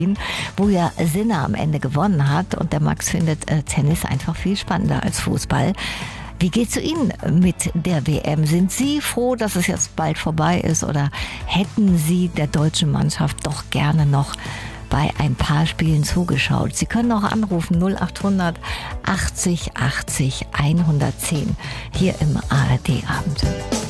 wo ja Sinner am Ende gewonnen hat. Und der Max findet Tennis einfach viel spannender als Fußball. Wie geht's Ihnen mit der WM? Sind Sie froh, dass es jetzt bald vorbei ist, oder hätten Sie der deutschen Mannschaft doch gerne noch bei ein paar Spielen zugeschaut? Sie können auch anrufen 0800 80 80 110 hier im ARD Abend.